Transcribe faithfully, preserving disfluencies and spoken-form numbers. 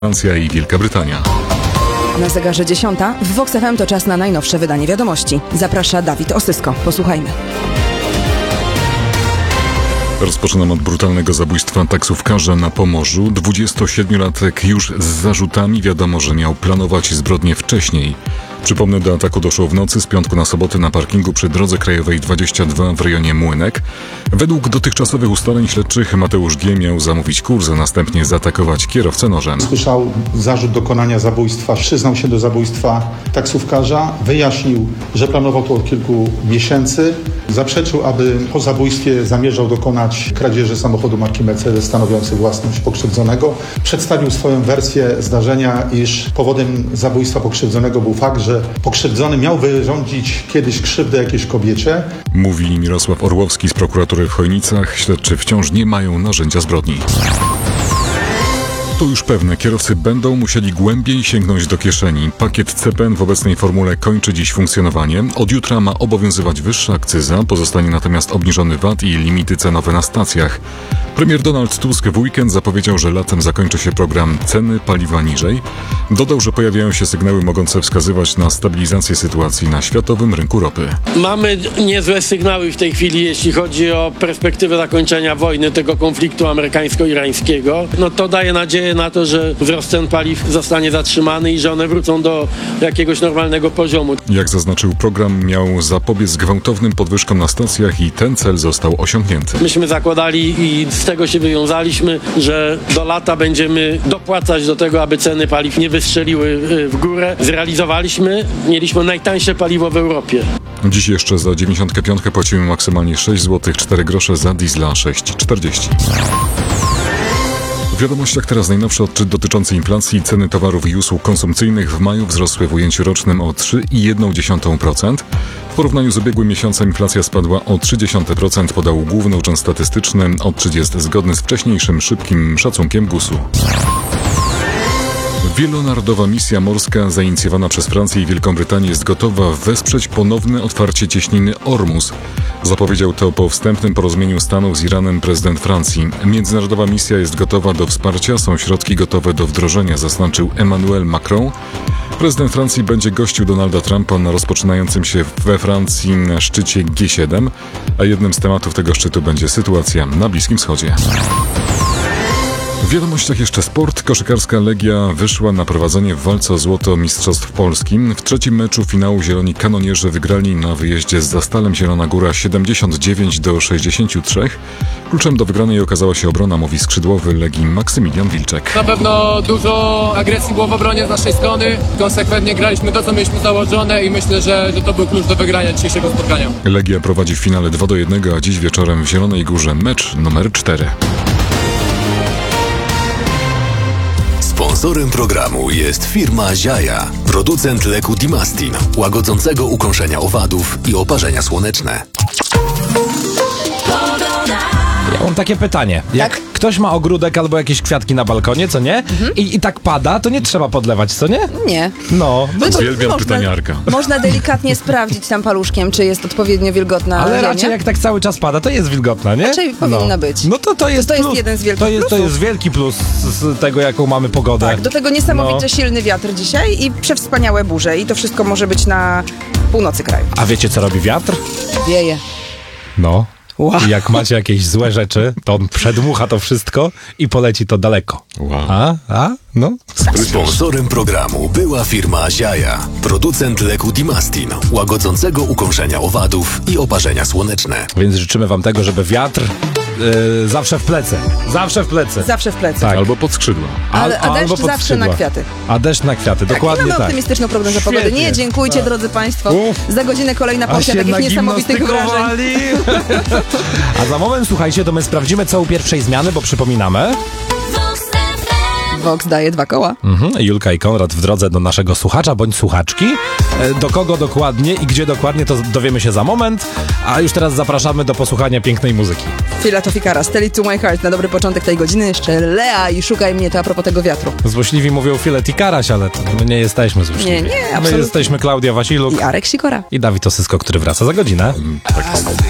Francja i Wielka Brytania. Na zegarze dziesiąta. W Vox F M to czas na najnowsze wydanie wiadomości. Zaprasza Dawid Osysko. Posłuchajmy. Rozpoczynam od brutalnego zabójstwa taksówkarza na Pomorzu. dwudziestosiedmiolatek już z zarzutami. Wiadomo, że miał planować zbrodnię wcześniej. Przypomnę, do ataku doszło w nocy z piątku na sobotę na parkingu przy drodze krajowej dwadzieścia dwa w rejonie Młynek. Według dotychczasowych ustaleń śledczych Mateusz G. miał zamówić kurs, a następnie zaatakować kierowcę nożem. Słyszał zarzut dokonania zabójstwa, przyznał się do zabójstwa taksówkarza, wyjaśnił, że planował to od kilku miesięcy. Zaprzeczył, aby po zabójstwie zamierzał dokonać kradzieży samochodu marki Mercedes stanowiący własność pokrzywdzonego. Przedstawił swoją wersję zdarzenia, iż powodem zabójstwa pokrzywdzonego był fakt, że pokrzywdzony miał wyrządzić kiedyś krzywdę jakiejś kobiecie. Mówi Mirosław Orłowski z prokuratury w Chojnicach. Śledczy wciąż nie mają narzędzia zbrodni. To już pewne, kierowcy będą musieli głębiej sięgnąć do kieszeni. Pakiet C P N w obecnej formule kończy dziś funkcjonowanie. Od jutra ma obowiązywać wyższa akcyza, pozostanie natomiast obniżony V A T i limity cenowe na stacjach. Premier Donald Tusk w weekend zapowiedział, że latem zakończy się program Ceny paliwa niżej. Dodał, że pojawiają się sygnały mogące wskazywać na stabilizację sytuacji na światowym rynku ropy. Mamy niezłe sygnały w tej chwili, jeśli chodzi o perspektywę zakończenia wojny, tego konfliktu amerykańsko-irańskiego. No to daje nadzieję na to, że wzrost cen paliw zostanie zatrzymany i że one wrócą do jakiegoś normalnego poziomu. Jak zaznaczył, program miał zapobiec gwałtownym podwyżkom na stacjach i ten cel został osiągnięty. Myśmy zakładali i z tego się wywiązaliśmy, że do lata będziemy dopłacać do tego, aby ceny paliw nie wystrzeliły w górę. Zrealizowaliśmy, mieliśmy najtańsze paliwo w Europie. Dziś jeszcze za dziewięćdziesiątkę pięć płacimy maksymalnie sześć złotych cztery grosze, za diesla sześć czterdzieści. W wiadomościach teraz najnowszy odczyt dotyczący inflacji. Ceny towarów i usług konsumpcyjnych w maju wzrosły w ujęciu rocznym o trzy przecinek jeden procent. W porównaniu z ubiegłym miesiącem inflacja spadła o trzy przecinek trzy procent, podał Główny Urząd Statystyczny. Odczyt jest zgodny z wcześniejszym szybkim szacunkiem G U S-u. Wielonarodowa misja morska zainicjowana przez Francję i Wielką Brytanię jest gotowa wesprzeć ponowne otwarcie cieśniny Ormus. Zapowiedział to po wstępnym porozumieniu Stanów z Iranem prezydent Francji. Międzynarodowa misja jest gotowa do wsparcia, są środki gotowe do wdrożenia, zaznaczył Emmanuel Macron. Prezydent Francji będzie gościł Donalda Trumpa na rozpoczynającym się we Francji szczycie G siedem, a jednym z tematów tego szczytu będzie sytuacja na Bliskim Wschodzie. W wiadomościach jeszcze sport. Koszykarska Legia wyszła na prowadzenie w walce o złoto Mistrzostw Polski. W trzecim meczu finału zieloni kanonierzy wygrali na wyjeździe z Zastalem Zielona Góra siedemdziesiąt dziewięć do sześćdziesięciu trzech. Kluczem do wygranej okazała się obrona, mówi skrzydłowy Legii Maksymilian Wilczek. Na pewno dużo agresji było w obronie z naszej strony. Konsekwentnie graliśmy to, co mieliśmy założone i myślę, że, że to był klucz do wygrania dzisiejszego spotkania. Legia prowadzi w finale dwa do jednego, a dziś wieczorem w Zielonej Górze mecz numer cztery. Sponsorem programu jest firma Ziaja, producent leku Dimastin, łagodzącego ukąszenia owadów i oparzenia słoneczne. Ja mam takie pytanie. Jak tak? Ktoś ma ogródek albo jakieś kwiatki na balkonie, co nie? Mhm. I, I tak pada, to nie trzeba podlewać, co nie? Nie. No. no Uwielbiam pytaniarka. Można delikatnie sprawdzić tam paluszkiem, czy jest odpowiednio wilgotna Ale ziemia. raczej jak tak cały czas pada, to jest wilgotna, nie? Raczej powinna no. być. No to to jest To plus. jest jeden z wielkich to jest, plusów. To jest wielki plus z tego, jaką mamy pogodę. Tak, do tego niesamowicie no. silny wiatr dzisiaj i przewspaniałe burze. I to wszystko może być na północy kraju. A wiecie, co robi wiatr? Wieje. No. Wow. I jak macie jakieś złe rzeczy, to on przedmucha to wszystko i poleci to daleko. Wow. A? A? No? Sponsorem programu była firma Ziaja, producent leku Dimastin, łagodzącego ukąszenia owadów i oparzenia słoneczne. Więc życzymy wam tego, żeby wiatr yy, zawsze w plecy. Zawsze w plecy. Zawsze w plecy. Tak. Albo pod skrzydła. Ale, a deszcz zawsze skrzydła. na kwiaty. A deszcz na kwiaty, Tak, dokładnie mamy tak. optymistyczną prognozę pogody. Nie, dziękujcie tak. drodzy Państwo. Uf. Za godzinę kolejna porcja takich niesamowitych wrażeń. A za moment, słuchajcie, to my sprawdzimy, co u pierwszej zmiany, bo przypominamy... Vox daje dwa koła. Mhm. Julka i Konrad w drodze do naszego słuchacza bądź słuchaczki. Do kogo dokładnie i gdzie dokładnie, to dowiemy się za moment. A już teraz zapraszamy do posłuchania pięknej muzyki. Chwila to Fikara, Tell It To My Heart. Na dobry początek tej godziny jeszcze Lea i Szukaj Mnie, to a propos tego wiatru. Złośliwi mówią Filet i Karaś, ale to my nie jesteśmy złośliwi. Nie, nie, absolutnie. My jesteśmy Klaudia Wasiluk I Arek Sikora. i Dawid Osysko, który wraca za godzinę. Tak.